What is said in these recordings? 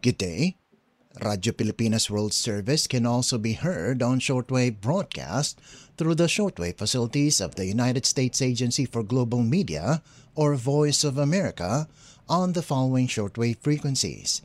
Good day. Radio Pilipinas World Service can also be heard on shortwave broadcast through the shortwave facilities of the United States Agency for Global Media, or Voice of America, on the following shortwave frequencies: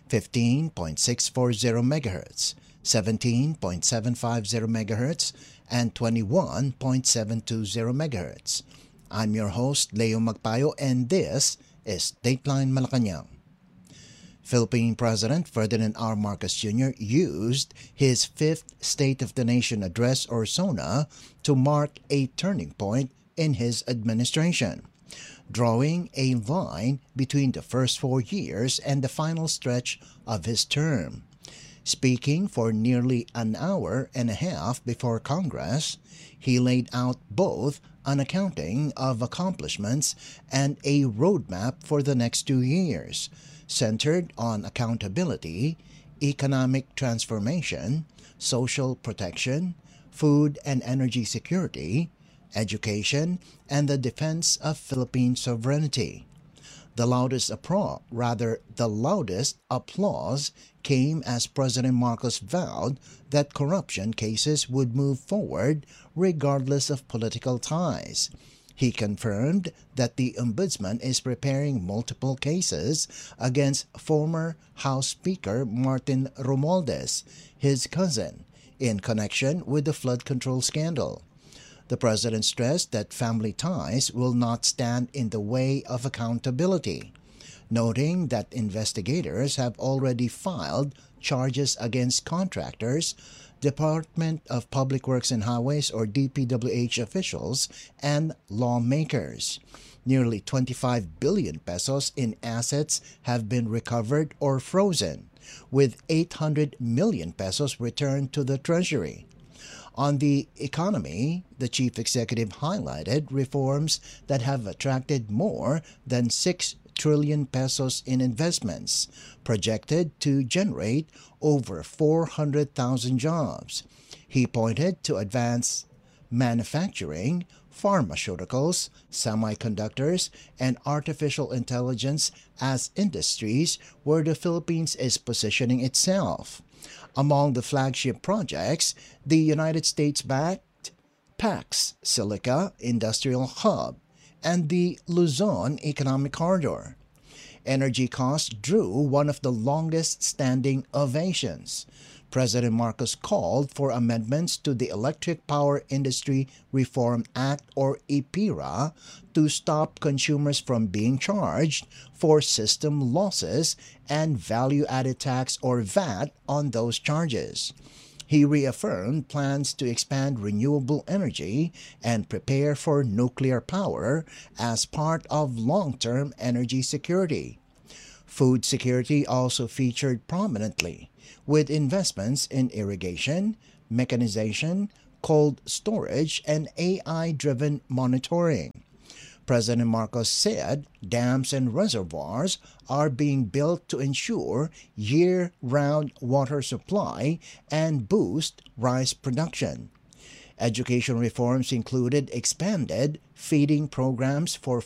15.640 MHz, 17.750 MHz, and 21.720 MHz. I'm your host, Leo Magpayo, and this is Dateline Malacanang. Philippine President Ferdinand R. Marcos Jr. used his fifth State of the Nation address, or SONA, to mark a turning point in his administration, drawing a line between the first 4 years and the final stretch of his term. Speaking for nearly an hour and a half before Congress, he laid out both an accounting of accomplishments and a roadmap for the next 2 years, centered on accountability, economic transformation, social protection, food and energy security, education, and the defense of Philippine sovereignty. The loudest applause came as President Marcos vowed that corruption cases would move forward regardless of political ties. He confirmed that the Ombudsman is preparing multiple cases against former House Speaker Martin Romualdez, his cousin, in connection with the flood control scandal. The president stressed that family ties will not stand in the way of accountability, noting that investigators have already filed charges against contractors, Department of Public Works and Highways or DPWH officials, and lawmakers. Nearly 25 billion pesos in assets have been recovered or frozen, with 800 million pesos returned to the Treasury. On the economy, the chief executive highlighted reforms that have attracted more than 6 trillion pesos in investments, projected to generate over 400,000 jobs. He pointed to advanced manufacturing, pharmaceuticals, semiconductors, and artificial intelligence as industries where the Philippines is positioning itself. Among the flagship projects, the United States-backed PAX Silica Industrial Hub and the Luzon Economic Corridor. Energy costs drew one of the longest-standing ovations. President Marcos called for amendments to the Electric Power Industry Reform Act, or EPIRA, to stop consumers from being charged for system losses and value-added tax, or VAT, on those charges. He reaffirmed plans to expand renewable energy and prepare for nuclear power as part of long-term energy security. Food security also featured prominently, with investments in irrigation, mechanization, cold storage, and AI-driven monitoring. President Marcos said dams and reservoirs are being built to ensure year-round water supply and boost rice production. Education reforms included expanded feeding programs for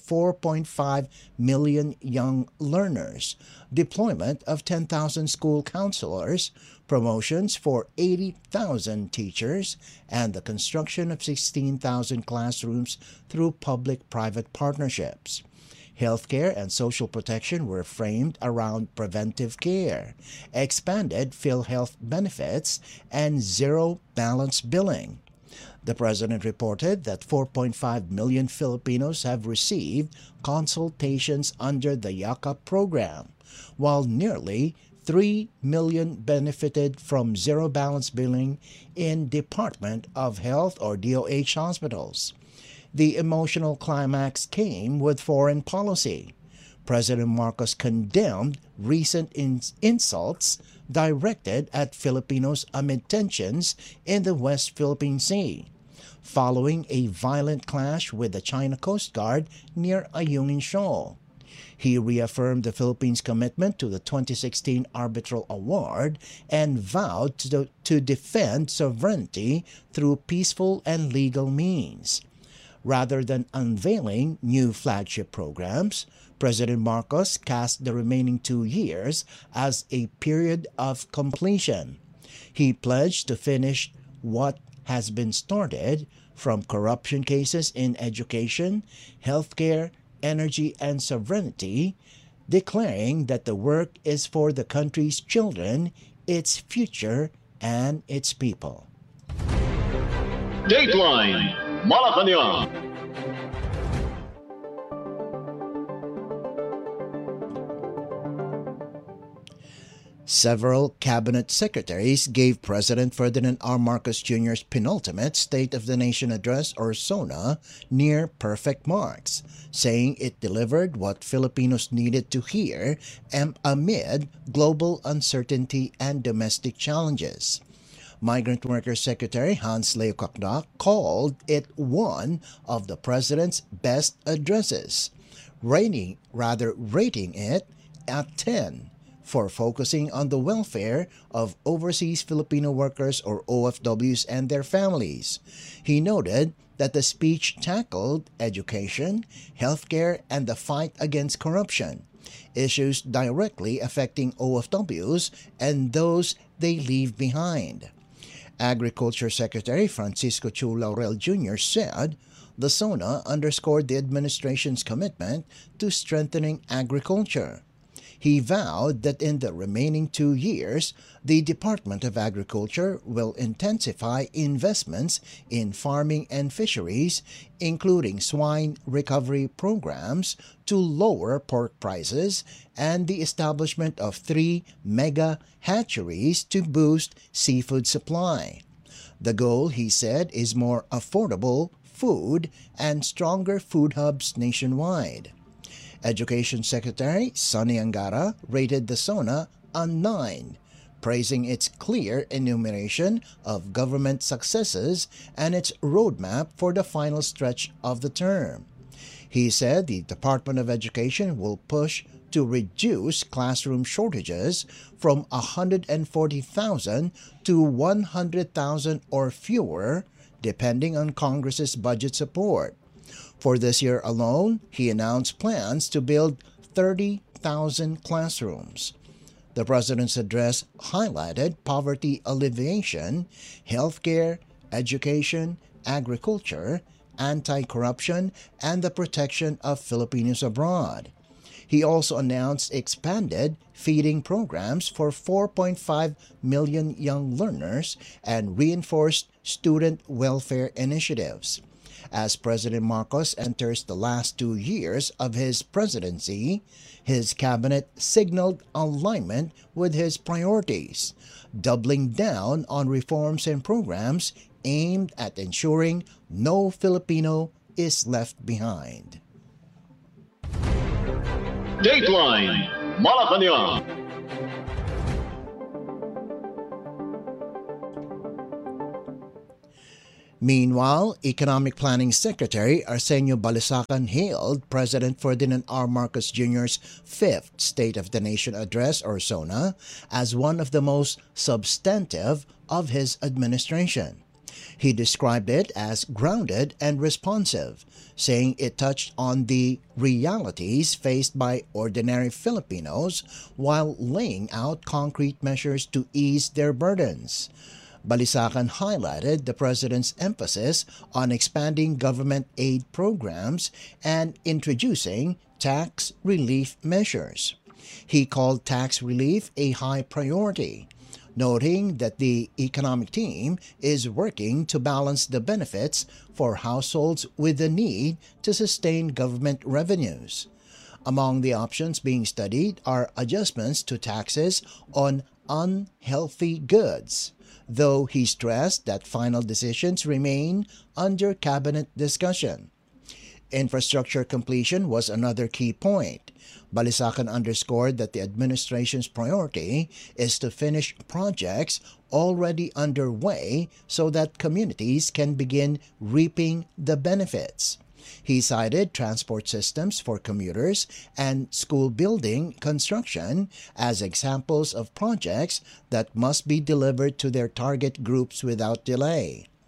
4.5 million young learners, deployment of 10,000 school counselors, promotions for 80,000 teachers, and the construction of 16,000 classrooms through public-private partnerships. Healthcare and social protection were framed around preventive care, expanded PhilHealth benefits, and zero-balance billing. The president reported that 4.5 million Filipinos have received consultations under the YAKAP program, while nearly 3 million benefited from zero-balance billing in Department of Health or DOH hospitals. The emotional climax came with foreign policy. President Marcos condemned recent insults directed at Filipinos amid tensions in the West Philippine Sea, following a violent clash with the China Coast Guard near Ayungin Shoal. He reaffirmed the Philippines' commitment to the 2016 Arbitral Award and vowed to defend sovereignty through peaceful and legal means. Rather than unveiling new flagship programs, President Marcos cast the remaining 2 years as a period of completion. He pledged to finish what has been started, from corruption cases in education, healthcare, energy, and sovereignty, declaring that the work is for the country's children, its future, and its people. Dateline Malacanang. Several cabinet secretaries gave President Ferdinand R. Marcos Jr.'s penultimate State of the Nation address, or SONA, near perfect marks, saying it delivered what Filipinos needed to hear amid global uncertainty and domestic challenges. Migrant Workers Secretary Hans Leo Kakdak called it one of the president's best addresses, rating it at 10 for focusing on the welfare of overseas Filipino workers, or OFWs, and their families. He noted that the speech tackled education, healthcare, and the fight against corruption, issues directly affecting OFWs and those they leave behind. Agriculture Secretary Francisco Chu Laurel Jr. said the SONA underscored the administration's commitment to strengthening agriculture. He vowed that in the remaining 2 years, the Department of Agriculture will intensify investments in farming and fisheries, including swine recovery programs to lower pork prices and the establishment of 3 mega hatcheries to boost seafood supply. The goal, he said, is more affordable food and stronger food hubs nationwide. Education Secretary Sonny Angara rated the SONA a 9, praising its clear enumeration of government successes and its roadmap for the final stretch of the term. He said the Department of Education will push to reduce classroom shortages from 140,000 to 100,000 or fewer, depending on Congress's budget support. For this year alone, he announced plans to build 30,000 classrooms. The president's address highlighted poverty alleviation, healthcare, education, agriculture, anti-corruption, and the protection of Filipinos abroad. He also announced expanded feeding programs for 4.5 million young learners and reinforced student welfare initiatives. As President Marcos enters the last 2 years of his presidency, his cabinet signaled alignment with his priorities, doubling down on reforms and programs aimed at ensuring no Filipino is left behind. Dateline Malacanang. Meanwhile, Economic Planning Secretary Arsenio Balisacan hailed President Ferdinand R. Marcos Jr.'s 5th State of the Nation address, or SONA, as one of the most substantive of his administration. He described it as grounded and responsive, saying it touched on the realities faced by ordinary Filipinos while laying out concrete measures to ease their burdens. Balisacan highlighted the president's emphasis on expanding government aid programs and introducing tax relief measures. He called tax relief a high priority, noting that the economic team is working to balance the benefits for households with the need to sustain government revenues. Among the options being studied are adjustments to taxes on unhealthy goods, though he stressed that final decisions remain under cabinet discussion. Infrastructure completion was another key point. Balisacan underscored that the administration's priority is to finish projects already underway so that communities can begin reaping the benefits. He cited transport systems for commuters and school building construction as examples of projects that must be delivered to their target groups without delay.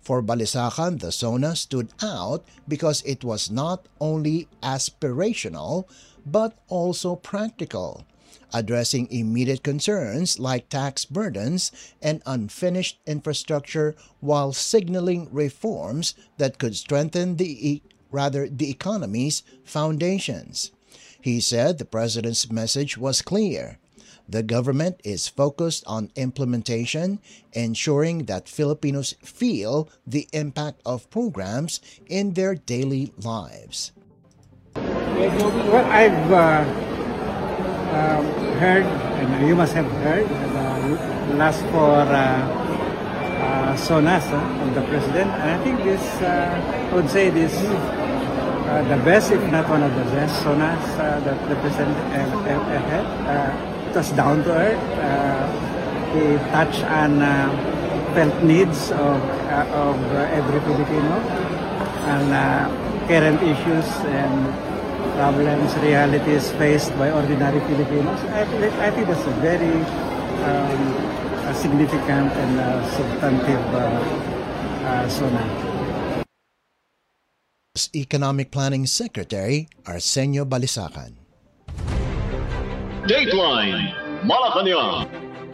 For Balisacan, the SONA stood out because it was not only aspirational but also practical, addressing immediate concerns like tax burdens and unfinished infrastructure while signaling reforms that could strengthen the economy's foundations. He said the president's message was clear. The government is focused on implementation, ensuring that Filipinos feel the impact of programs in their daily lives. Well, I've heard, and you must have heard, last for SONAS of the president. And I think this, I would say this, the best, if not one of the best SONAS that the president had. It was down to earth. He touched on felt needs of every Filipino and current issues and problems, realities faced by ordinary Filipinos. I think that's a very significant and substantive SONA. Economic Planning Secretary Arsenio Balisacan. Dateline Malacanang.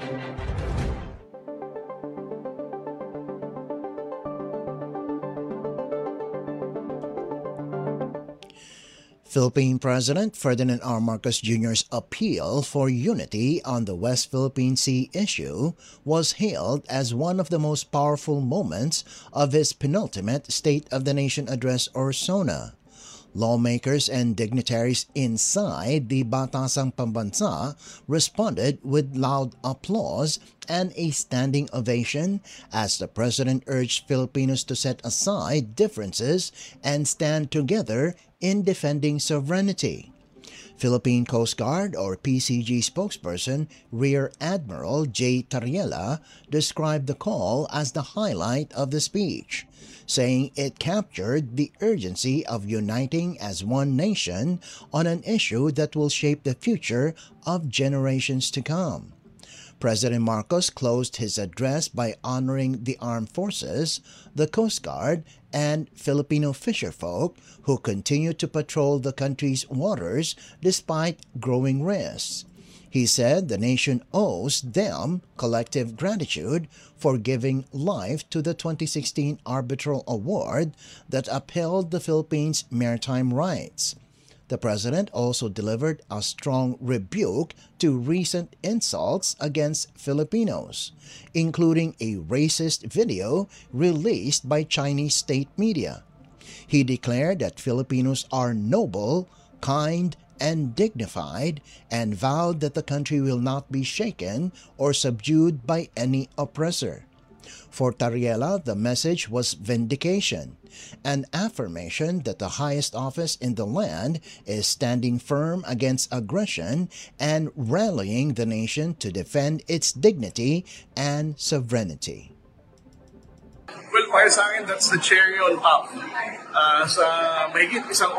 Philippine President Ferdinand R. Marcos Jr.'s appeal for unity on the West Philippine Sea issue was hailed as one of the most powerful moments of his penultimate State of the Nation Address or SONA. Lawmakers and dignitaries inside the Batasang Pambansa responded with loud applause and a standing ovation as the president urged Filipinos to set aside differences and stand together in defending sovereignty. Philippine Coast Guard or PCG spokesperson Rear Admiral J. Tariela described the call as the highlight of the speech, saying it captured the urgency of uniting as one nation on an issue that will shape the future of generations to come. President Marcos closed his address by honoring the armed forces, the Coast Guard, and Filipino fisherfolk who continue to patrol the country's waters despite growing risks. He said the nation owes them collective gratitude for giving life to the 2016 arbitral award that upheld the Philippines' maritime rights. The president also delivered a strong rebuke to recent insults against Filipinos, including a racist video released by Chinese state media. He declared that Filipinos are noble, kind, and dignified, and vowed that the country will not be shaken or subdued by any oppressor. For Tariela, the message was vindication, an affirmation that the highest office in the land is standing firm against aggression and rallying the nation to defend its dignity and sovereignty. Well, para sa akin, that's the cherry on top. Sa mahigit isang